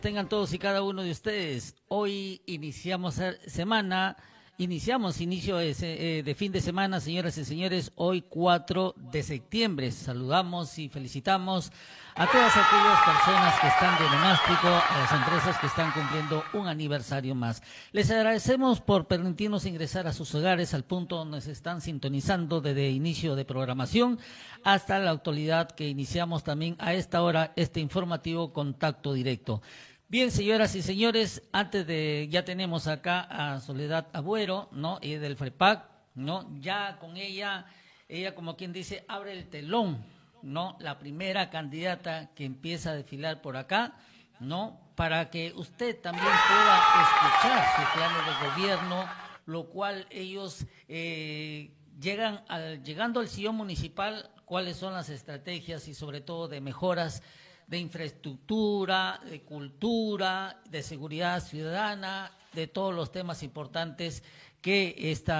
tengan todos y cada uno de ustedes. Hoy iniciamos semana, inicio de fin de semana, señoras y señores, hoy 4 de septiembre. Saludamos y felicitamos a todas aquellas personas que están de nomástico, a las empresas que están cumpliendo un aniversario más. Les agradecemos por permitirnos ingresar a sus hogares al punto donde se están sintonizando desde inicio de programación hasta la actualidad que iniciamos también a esta hora este informativo Contacto Directo. Bien, señoras y señores, ya tenemos acá a Soledad Agüero, ¿no? Y del FREPAC, ¿no? Ya con ella como quien dice, abre el telón, ¿no? La primera candidata que empieza a desfilar por acá, ¿no? Para que usted también pueda escuchar sus planes de gobierno, lo cual ellos llegando al sillón municipal, cuáles son las estrategias y sobre todo de mejoras de infraestructura, de cultura, de seguridad ciudadana, de todos los temas importantes que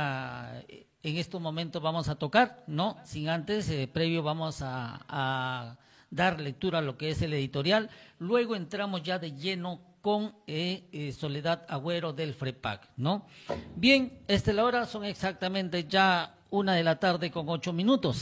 en estos momentos vamos a tocar, ¿no? Sin antes, previo vamos a dar lectura a lo que es el editorial, luego entramos ya de lleno con Soledad Agüero del FREPAC, ¿no? Bien, la hora son exactamente ya 1:08 p.m.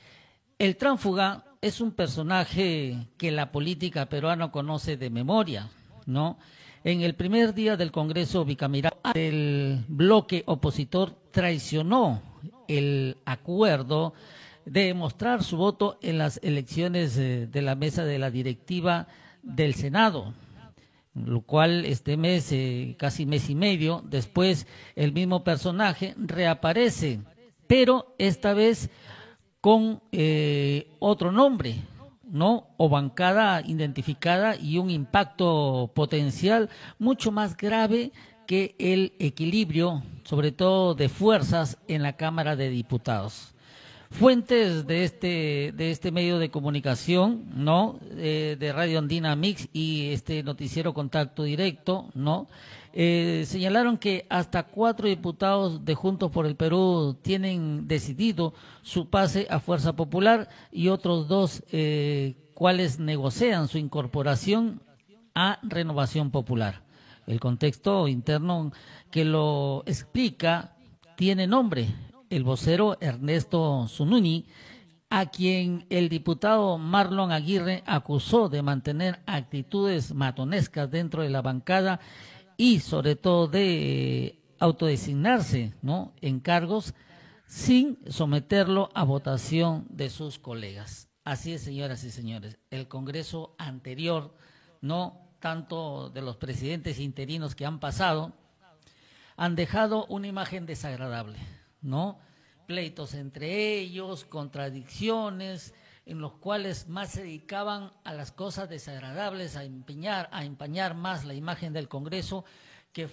El tránsfuga es un personaje que la política peruana conoce de memoria, ¿no? En el primer día del Congreso bicameral, el bloque opositor traicionó el acuerdo de mostrar su voto en las elecciones de la mesa de la directiva del Senado, lo cual este mes, casi mes y medio después, el mismo personaje reaparece, pero esta vez con otro nombre, ¿no? O bancada identificada y un impacto potencial mucho más grave que el equilibrio, sobre todo de fuerzas en la Cámara de Diputados. Fuentes de este medio de comunicación, ¿no? De Radio Andina Mix y este noticiero Contacto Directo, ¿no? Señalaron que hasta 4 diputados de Juntos por el Perú tienen decidido su pase a Fuerza Popular y otros 2 cuales negocian su incorporación a Renovación Popular. El contexto interno que lo explica tiene nombre: el vocero Ernesto Zununi, a quien el diputado Marlon Aguirre acusó de mantener actitudes matonescas dentro de la bancada y sobre todo de autodesignarse, ¿no?, en cargos sin someterlo a votación de sus colegas. Así es, señoras y señores, el Congreso anterior, ¿no?, tanto de los presidentes interinos que han pasado, han dejado una imagen desagradable, ¿no? Pleitos entre ellos, contradicciones, en los cuales más se dedicaban a las cosas desagradables, a empañar más la imagen del Congreso, que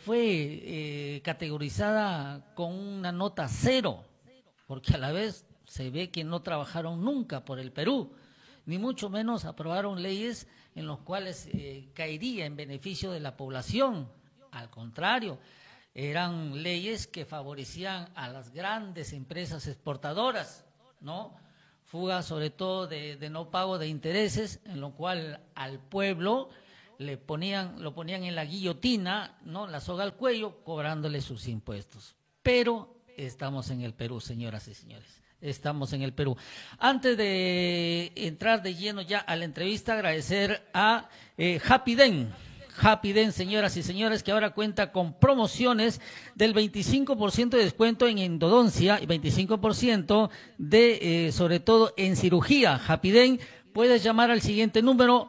fue categorizada con una nota 0, porque a la vez se ve que no trabajaron nunca por el Perú, ni mucho menos aprobaron leyes en las cuales caería en beneficio de la población. Al contrario, eran leyes que favorecían a las grandes empresas exportadoras, ¿no? Fuga sobre todo de no pago de intereses, en lo cual al pueblo lo ponían en la guillotina, ¿no?, la soga al cuello, cobrándole sus impuestos. Pero estamos en el Perú, señoras y señores, estamos en el Perú. Antes de entrar de lleno ya a la entrevista, agradecer a Happy Den, señoras y señores, que ahora cuenta con promociones del 25% de descuento en endodoncia y 25% de, sobre todo, en cirugía. Happy Den, puedes llamar al siguiente número,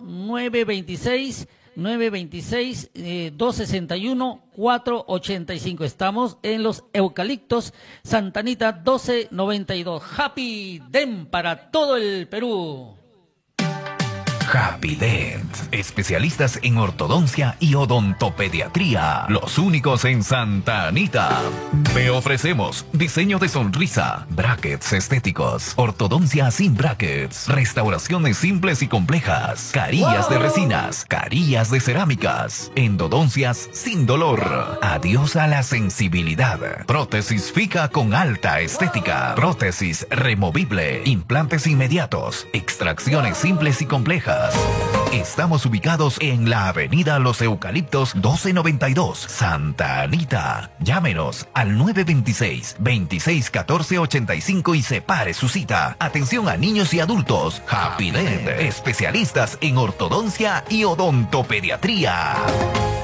926-261-485. Estamos en Los Eucaliptos, Santanita 1292. Happy Den para todo el Perú. Happy Dent, especialistas en ortodoncia y odontopediatría, los únicos en Santa Anita. Te ofrecemos diseño de sonrisa, brackets estéticos, ortodoncia sin brackets, restauraciones simples y complejas, carillas de resinas, carillas de cerámicas, endodoncias sin dolor, adiós a la sensibilidad, prótesis fija con alta estética, prótesis removible, implantes inmediatos, extracciones simples y complejas. Estamos ubicados en la avenida Los Eucaliptos 1292, Santa Anita. Llámenos al 926-2614-85 y separe su cita. Atención a niños y adultos. Happy Dent, especialistas en ortodoncia y odontopediatría.